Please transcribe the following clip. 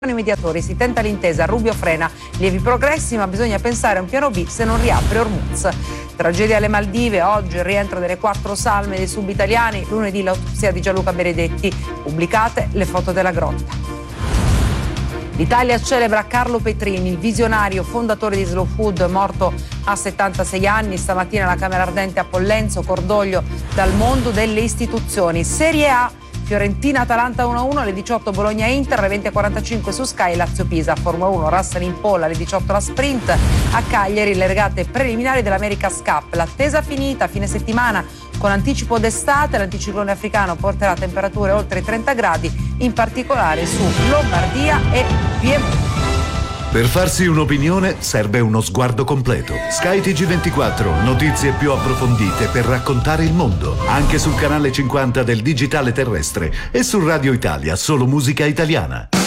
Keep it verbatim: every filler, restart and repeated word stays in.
I mediatori, si tenta l'intesa, Rubio frena, lievi progressi ma bisogna pensare a un piano B se non riapre Hormuz. Tragedia alle Maldive, oggi il rientro delle quattro salme dei subitaliani, lunedì l'autopsia di Gianluca Benedetti, pubblicate le foto della grotta. L'Italia celebra Carlo Petrini, il visionario fondatore di Slow Food, morto a settantasei anni. Stamattina alla Camera Ardente a Pollenzo, cordoglio dal mondo delle istituzioni. Serie A, Fiorentina-Atalanta uno a uno, alle diciotto Bologna-Inter, alle venti e quarantacinque su Sky Lazio-Pisa. Formula uno, Russell in pole, alle diciotto la sprint. A Cagliari le regate preliminari dell'America's Cup. L'attesa finita, fine settimana con anticipo d'estate. L'anticiclone africano porterà temperature oltre i trenta gradi, in particolare su Lombardia e Piemonte. Per farsi un'opinione serve uno sguardo completo. Sky T G ventiquattro, notizie più approfondite per raccontare il mondo. Anche sul canale cinquanta del digitale terrestre e su Radio Italia, solo musica italiana.